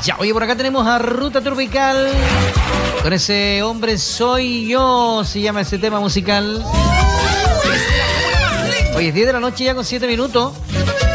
Ya, oye, por acá tenemos a Ruta Tropical. Con ese hombre soy yo, se llama ese tema musical. Hoy es 10 de la noche ya con 7 minutos.